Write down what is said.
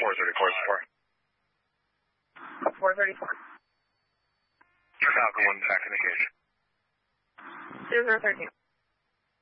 434. 434. Falcon 1 back in the cage. 0013.